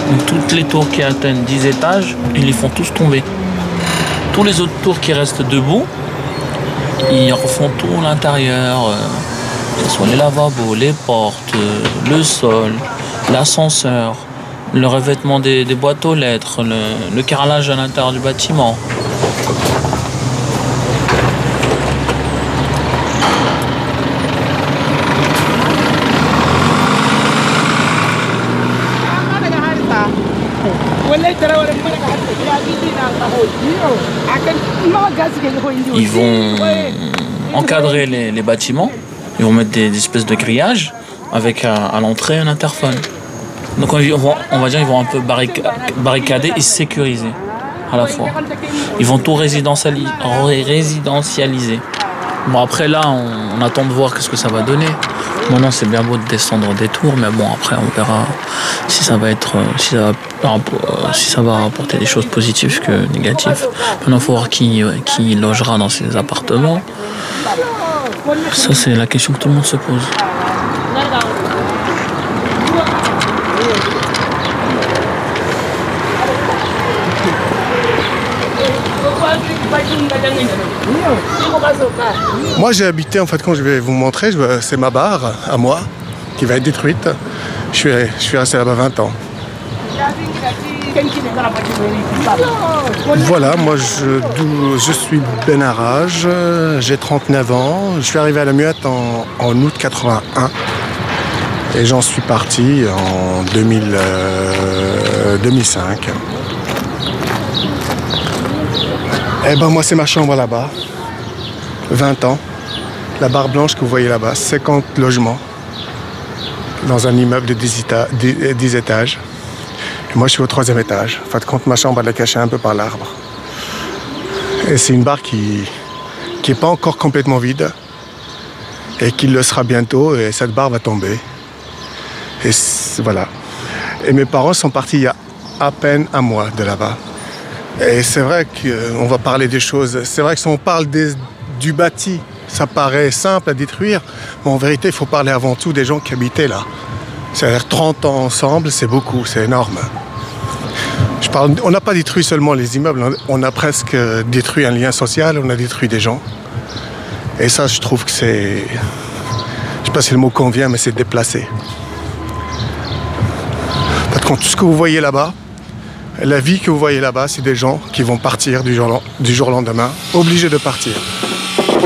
Donc toutes les tours qui atteignent 10 étages, ils les font tous tomber. Tous les autres tours qui restent debout, ils refont tout l'intérieur, que ce soit les lavabos, les portes, le sol, l'ascenseur, le revêtement des boîtes aux lettres, le carrelage à l'intérieur du bâtiment. Ils vont encadrer les bâtiments, ils vont mettre des espèces de grillages avec à l'entrée un interphone. Donc on va dire qu'ils vont un peu barricader et sécuriser à la fois. Ils vont tout résidentialiser. Bon après là, on attend de voir qu'est-ce que ça va donner. Maintenant c'est bien beau de descendre des tours, mais bon après on verra si ça va apporter des choses positives que négatives. Maintenant il faut voir qui logera dans ces appartements. Ça c'est la question que tout le monde se pose. Moi j'ai habité, en fait quand je vais vous montrer, c'est ma barre à moi qui va être détruite. Je suis resté là-bas 20 ans. Voilà, moi je suis Benarrage, j'ai 39 ans. Je suis arrivé à la Muette en août 81 et j'en suis parti en 2005. Eh ben moi c'est ma chambre là-bas, 20 ans. La barre blanche que vous voyez là-bas, 50 logements dans un immeuble de 10 étages. Et moi je suis au 3e étage. En fin de compte, ma chambre elle est cachée un peu par l'arbre. Et c'est une barre qui est pas encore complètement vide et qui le sera bientôt, et cette barre va tomber. Et voilà. Et mes parents sont partis il y a à peine un mois de là-bas. Et c'est vrai qu'on va parler des choses. C'est vrai que si on parle du bâti, ça paraît simple à détruire, mais en vérité, il faut parler avant tout des gens qui habitaient là. C'est-à-dire 30 ans ensemble, c'est beaucoup, c'est énorme. On n'a pas détruit seulement les immeubles, on a presque détruit un lien social, on a détruit des gens. Et ça, je trouve que c'est... Je ne sais pas si le mot convient, mais c'est déplacé. Parce que tout ce que vous voyez là-bas, la vie que vous voyez là-bas, c'est des gens qui vont partir du jour au lendemain, obligés de partir.